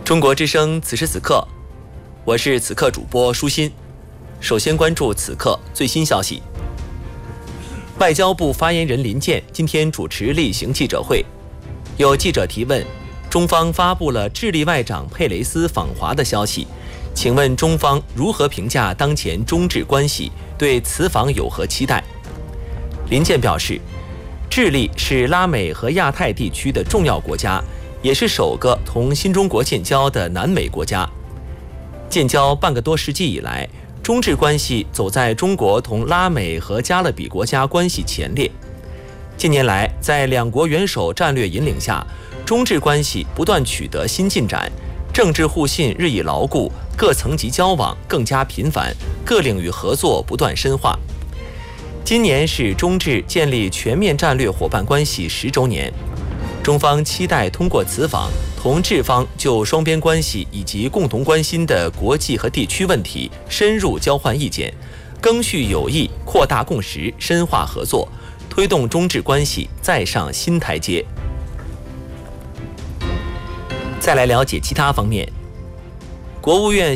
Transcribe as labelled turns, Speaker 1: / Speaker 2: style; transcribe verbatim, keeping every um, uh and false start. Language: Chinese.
Speaker 1: 中国之声此时此刻，我是此刻主播舒心。首先关注此刻最新消息。外交部发言人林健今天主持例行记者会，有记者提问，中方发布了智利外长佩雷斯访华的消息，请问中方如何评价当前中智关系，对此访有何期待？林健表示，智利是拉美和亚太地区的重要国家，也是首个同新中国建交的南美国家。建交半个多世纪以来，中智关系走在中国同拉美和加勒比国家关系前列。近年来，在两国元首战略引领下，中智关系不断取得新进展，政治互信日益牢固，各层级交往更加频繁，各领域合作不断深化。今年是中智建立全面战略伙伴关系十周年，中方期待通过此访，同智方就双边关系以及共同关心的国际和地区问题深入交换意见，赓续友谊，扩大共识，深化合作，推动中智关系再上新台阶。再来了解其他方面，国务院